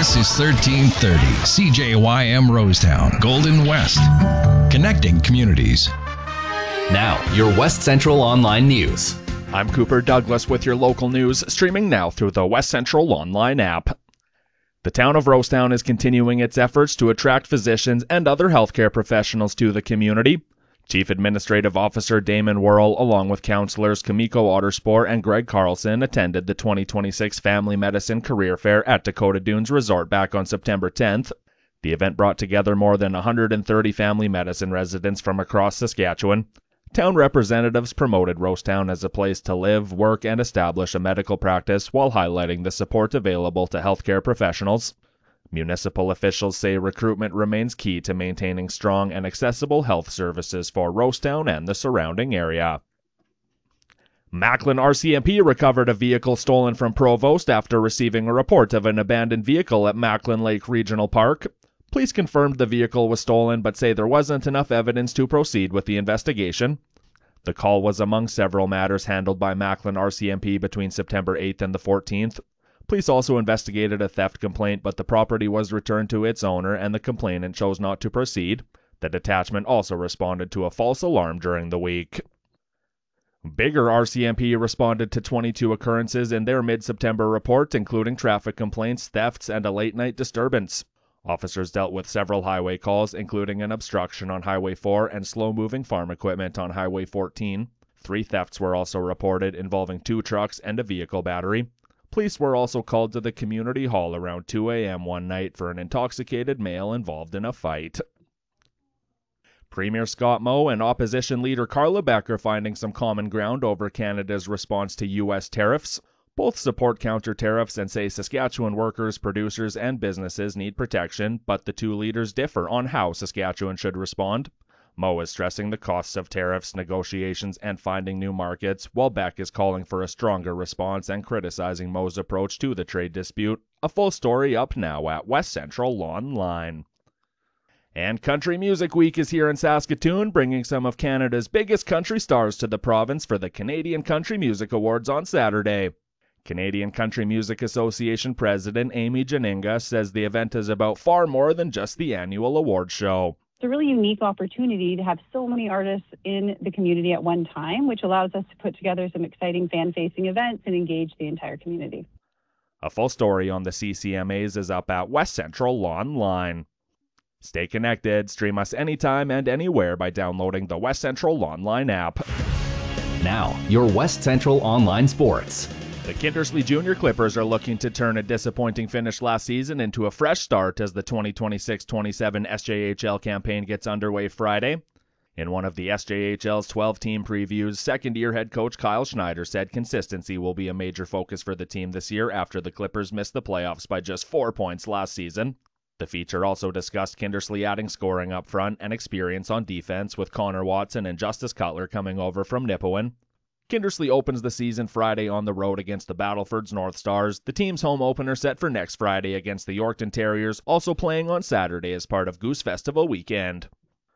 This is 1330 CJYM Rosetown, Golden West. Connecting communities. Now, your West Central Online News. I'm Cooper Douglas with your local news, streaming now through the West Central Online app. The town of Rosetown is continuing its efforts to attract physicians and other healthcare professionals to the community. Chief Administrative Officer Damon Worrell, along with councillors Kamiko Otterspore and Greg Carlson, attended the 2026 Family Medicine Career Fair at Dakota Dunes Resort back on September 10th. The event brought together more than 130 family medicine residents from across Saskatchewan. Town representatives promoted Rosetown as a place to live, work, and establish a medical practice while highlighting the support available to healthcare professionals. Municipal officials say recruitment remains key to maintaining strong and accessible health services for Rosetown and the surrounding area. Macklin RCMP recovered a vehicle stolen from Provost after receiving a report of an abandoned vehicle at Macklin Lake Regional Park. Police confirmed the vehicle was stolen but say there wasn't enough evidence to proceed with the investigation. The call was among several matters handled by Macklin RCMP between September 8th and the 14th. Police also investigated a theft complaint, but the property was returned to its owner and the complainant chose not to proceed. The detachment also responded to a false alarm during the week. Bigger RCMP responded to 22 occurrences in their mid-September report, including traffic complaints, thefts, and a late-night disturbance. Officers dealt with several highway calls, including an obstruction on Highway 4 and slow-moving farm equipment on Highway 14. 3 thefts were also reported, involving 2 trucks and a vehicle battery. Police were also called to the community hall around 2 a.m. one night for an intoxicated male involved in a fight. Premier Scott Moe and opposition leader Carla Beck are finding some common ground over Canada's response to U.S. tariffs. Both support counter-tariffs and say Saskatchewan workers, producers, and businesses need protection, but the two leaders differ on how Saskatchewan should respond. Moe is stressing the costs of tariffs, negotiations, and finding new markets, while Beck is calling for a stronger response and criticizing Moe's approach to the trade dispute. A full story up now at West Central Online. And Country Music Week is here in Saskatoon, bringing some of Canada's biggest country stars to the province for the Canadian Country Music Awards on Saturday. Canadian Country Music Association President Amy Janinga says the event is about far more than just the annual award show. It's a really unique opportunity to have so many artists in the community at one time, which allows us to put together some exciting fan-facing events and engage the entire community. A full story on the CCMAs is up at West Central Online. Stay connected, stream us anytime and anywhere by downloading the West Central Online app. Now, your West Central Online Sports. The Kindersley Junior Clippers are looking to turn a disappointing finish last season into a fresh start as the 2026-27 SJHL campaign gets underway Friday. In one of the SJHL's 12-team previews, second-year head coach Kyle Schneider said consistency will be a major focus for the team this year after the Clippers missed the playoffs by just 4 points last season. The feature also discussed Kindersley adding scoring up front and experience on defense, with Connor Watson and Justice Cutler coming over from Nipawin. Kindersley opens the season Friday on the road against the Battleford's North Stars. The team's home opener set for next Friday against the Yorkton Terriers, also playing on Saturday as part of Goose Festival weekend.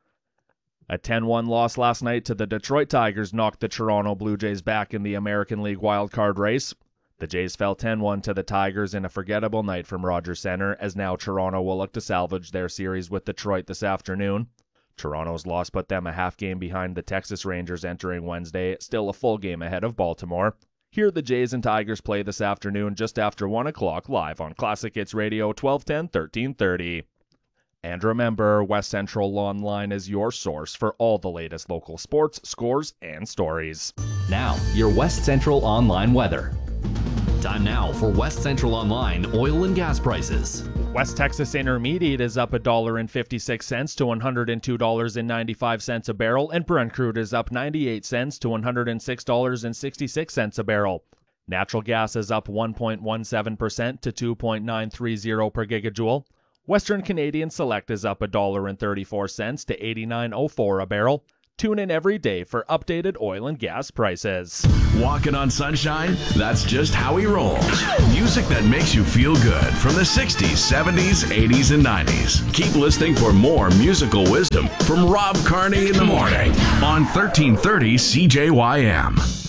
A 10-1 loss last night to the Detroit Tigers knocked the Toronto Blue Jays back in the American League wildcard race. The Jays fell 10-1 to the Tigers in a forgettable night from Rogers Centre, as now Toronto will look to salvage their series with Detroit this afternoon. Toronto's loss put them a half game behind the Texas Rangers entering Wednesday, still a full game ahead of Baltimore. Hear the Jays and Tigers play this afternoon just after 1 o'clock live on Classic Hits Radio 1210, 1330. And remember, West Central Online is your source for all the latest local sports, scores, and stories. Now, your West Central Online weather. Time now for West Central Online oil and gas prices. West Texas Intermediate is up $1.56 to $102.95 a barrel, and Brent crude is up 98 cents to $106.66 a barrel. Natural gas is up 1.17% to $2.930 per gigajoule. Western Canadian Select is up $1.34 to $89.04 a barrel. Tune in every day for updated oil and gas prices. Walking on sunshine? That's just how he rolls. Music that makes you feel good from the 60s, 70s, 80s, and 90s. Keep listening for more musical wisdom from Rob Carney in the morning on 1330 CJYM.